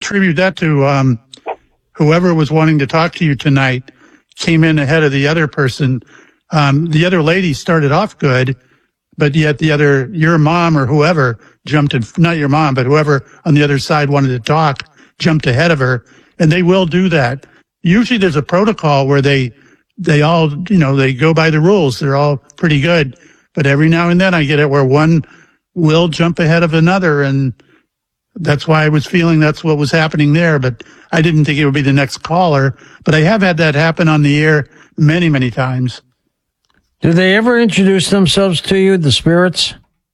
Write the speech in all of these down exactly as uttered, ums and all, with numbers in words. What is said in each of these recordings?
attribute that to um, whoever was wanting to talk to you tonight came in ahead of the other person. Um, the other lady started off good, but yet the other, your mom or whoever jumped in, not your mom, but whoever on the other side wanted to talk jumped ahead of her. And they will do that. Usually there's a protocol where they, they all, you know, they go by the rules. They're all pretty good. But every now and then I get it where one will jump ahead of another. And that's why I was feeling that's what was happening there. But I didn't think it would be the next caller. But I have had that happen on the air many, many times. Do they ever introduce themselves to you, the spirits?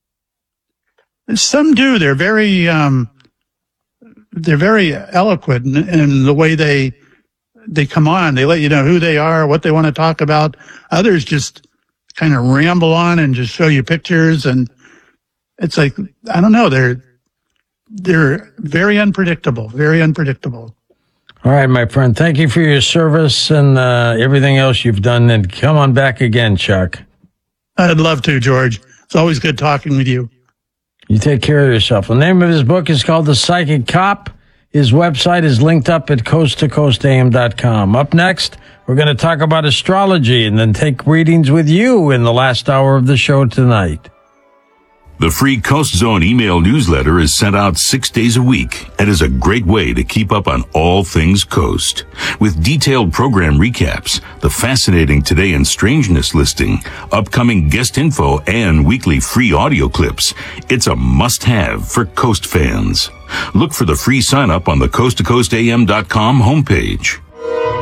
Some do. They're very, um, they're very eloquent in, in the way they, they come on. They let you know who they are, what they want to talk about. Others just kind of ramble on and just show you pictures. And it's like, I don't know. They're, they're very unpredictable, very unpredictable. All right, my friend. Thank you for your service and uh, everything else you've done. And come on back again, Chuck. I'd love to, George. It's always good talking with you. You take care of yourself. The name of his book is called The Psychic Cop. His website is linked up at coast to coast a m dot com. Up next, we're going to talk about astrology and then take readings with you in the last hour of the show tonight. The free Coast Zone email newsletter is sent out six days a week and is a great way to keep up on all things Coast. With detailed program recaps, the fascinating Today in Strangeness listing, upcoming guest info, and weekly free audio clips, it's a must-have for Coast fans. Look for the free sign-up on the coast to coast a m dot com homepage.